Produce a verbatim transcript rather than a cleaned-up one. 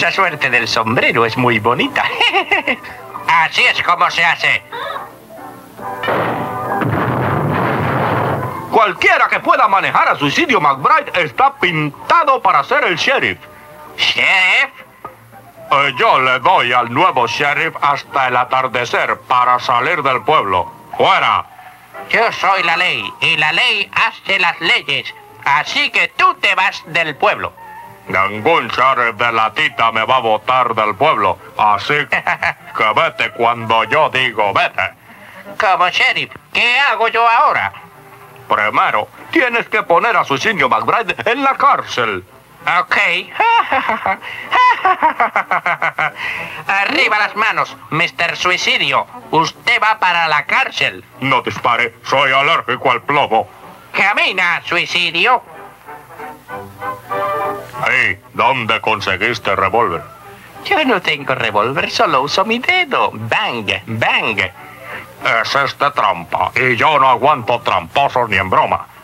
Esa suerte del sombrero es muy bonita. Así es como se hace. Cualquiera que pueda manejar a Suicidio McBride está pintado para ser el sheriff. ¿Sheriff? Eh, yo le doy al nuevo sheriff hasta el atardecer para salir del pueblo. ¡Fuera! Yo soy la ley y la ley hace las leyes. Así que tú te vas del pueblo. Ningún sheriff de la tita me va a botar del pueblo. Así que vete cuando yo digo vete. Como sheriff, ¿qué hago yo ahora? Primero, tienes que poner a Suicidio McBride en la cárcel. Ok. Arriba las manos, mister Suicidio. Usted va para la cárcel. No dispare, soy alérgico al plomo. Camina, Suicidio. Ahí, ¿dónde conseguiste revólver? Yo no tengo revólver, solo uso mi dedo. Bang, bang. Es este trampa, y yo no aguanto tramposos ni en broma.